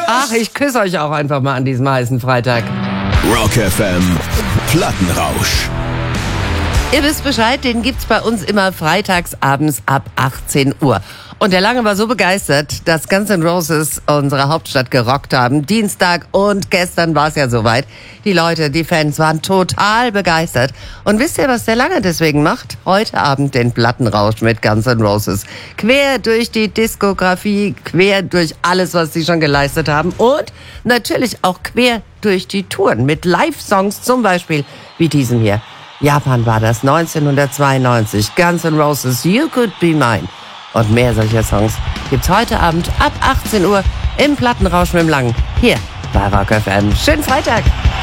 Ach, ich küsse euch auch einfach mal an diesem heißen Freitag. Rock FM Plattenrausch. Ihr wisst Bescheid, den gibt's bei uns immer freitags abends ab 18 Uhr. Und der Lange war so begeistert, dass Guns N' Roses unsere Hauptstadt gerockt haben. Dienstag und gestern war es ja soweit. Die Leute, die Fans waren total begeistert. Und wisst ihr, was der Lange deswegen macht? Heute Abend den Plattenrausch mit Guns N' Roses. Quer durch die Diskografie, quer durch alles, was sie schon geleistet haben. Und natürlich auch quer durch die Touren mit Live-Songs, zum Beispiel wie diesem hier. Japan war das 1992. Guns N' Roses, You Could Be Mine. Und mehr solcher Songs gibt's heute Abend ab 18 Uhr im Plattenrausch mit dem Langen. Hier bei Rock FM. Schönen Freitag!